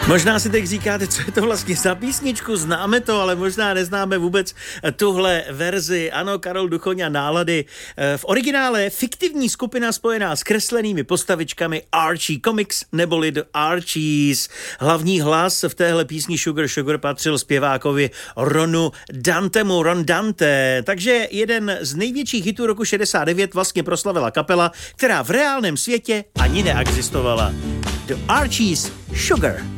Možná si teď říkáte, co je to vlastně za písničku, známe to, ale možná neznáme vůbec tuhle verzi. Ano, Karol Duchoň a Nálady. V originále fiktivní skupina spojená s kreslenými postavičkami Archie Comics neboli The Archies. Hlavní hlas v téhle písni Sugar Sugar patřil zpěvákovi Ronu Dantemu, Ron Dante. Takže jeden z největších hitů roku 69 vlastně proslavila kapela, která v reálném světě ani neexistovala. The Archies, Sugar.